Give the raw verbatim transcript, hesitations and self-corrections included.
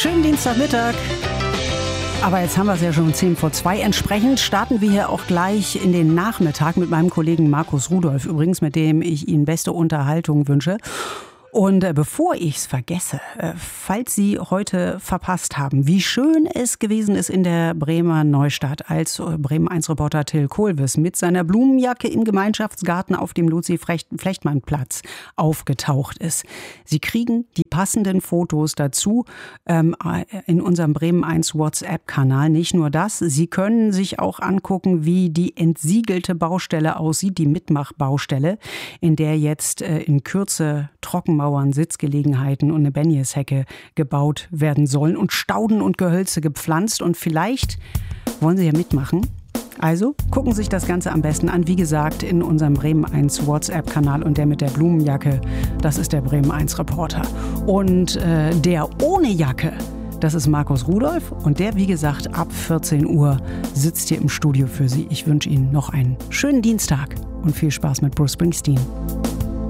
Schönen Dienstagmittag. Aber jetzt haben wir es ja schon zehn vor zwei. Entsprechend starten wir hier auch gleich in den Nachmittag mit meinem Kollegen Markus Rudolph. Übrigens, mit dem ich Ihnen beste Unterhaltung wünsche. Und äh, bevor ich es vergesse, äh, falls Sie heute verpasst haben, wie schön es gewesen ist in der Bremer Neustadt, als äh, Bremen eins Reporter Till Kohlwiss mit seiner Blumenjacke im Gemeinschaftsgarten auf dem Luzi-Flechtmann-Platz aufgetaucht ist. Sie kriegen die passenden Fotos dazu ähm, in unserem Bremen eins WhatsApp-Kanal. Nicht nur das, Sie können sich auch angucken, wie die entsiegelte Baustelle aussieht, die Mitmachbaustelle, in der jetzt äh, in Kürze Trockenmauern, Sitzgelegenheiten und eine Benjeshecke gebaut werden sollen und Stauden und Gehölze gepflanzt. Und vielleicht wollen Sie ja mitmachen. Also gucken Sie sich das Ganze am besten an. Wie gesagt, in unserem Bremen eins WhatsApp-Kanal, und der mit der Blumenjacke, das ist der Bremen eins Reporter. Und äh, der ohne Jacke, das ist Markus Rudolph, und der, wie gesagt, ab vierzehn Uhr sitzt hier im Studio für Sie. Ich wünsche Ihnen noch einen schönen Dienstag und viel Spaß mit Bruce Springsteen.